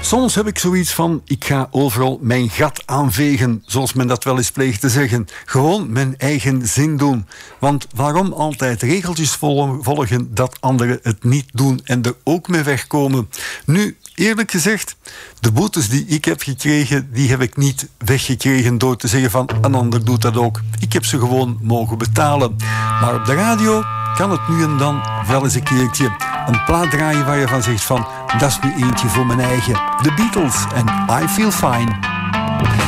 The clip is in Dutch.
Soms heb ik zoiets van, ik ga overal mijn gat aanvegen, zoals men dat wel eens pleegt te zeggen. Gewoon mijn eigen zin doen. Want waarom altijd regeltjes volgen dat anderen het niet doen en er ook mee wegkomen? Nu, eerlijk gezegd, de boetes die ik heb gekregen, die heb ik niet weggekregen door te zeggen van een ander doet dat ook. Ik heb ze gewoon mogen betalen. Maar op de radio kan het nu en dan wel eens een keertje een plaat draaien waar je van zegt van dat is nu eentje voor mijn eigen. The Beatles en I Feel Fine.